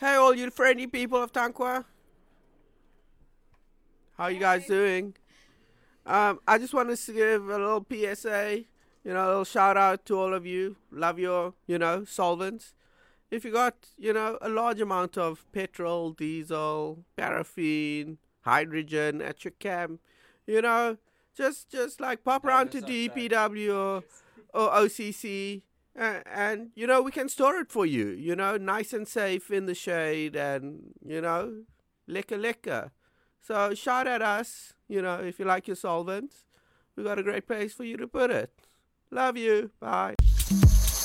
Hey, all you friendly people of Tanqua. How you guys doing? I just wanted to give a little PSA, a little shout out to all of you. Love your, solvents. If you got, a large amount of petrol, diesel, paraffin, hydrogen at your camp, you know, just like pop around to DPW or OCC, and we can store it for you. Nice and safe in the shade, and liquor liquor. So shout at us, if you like your solvents. We got a great place for you to put it. Love you. Bye.